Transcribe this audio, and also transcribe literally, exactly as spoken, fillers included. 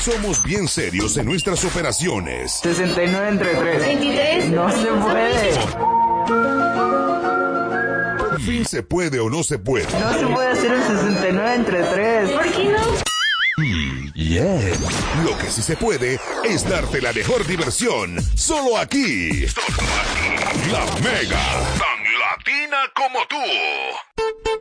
Somos bien serios en nuestras operaciones. sesenta y nueve entre tres. veintitrés. No se puede. Por fin se puede o no se puede. No se puede hacer un sesenta y nueve entre tres. ¿Por qué no? Mm, yeah. Lo que sí se puede es darte la mejor diversión. Solo aquí. Solo aquí. La Mega. Tan latina como tú.